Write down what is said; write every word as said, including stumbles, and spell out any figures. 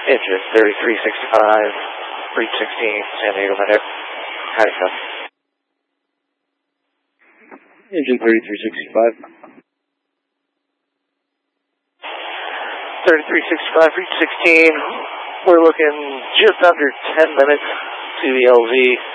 Engine thirty-three sixty-five, Breach sixteen, San Diego Med Air. Howdy, come. Engine thirty-three sixty-five. thirty-three sixty-five, Breach sixteen. We're looking just under ten minutes to the L Z.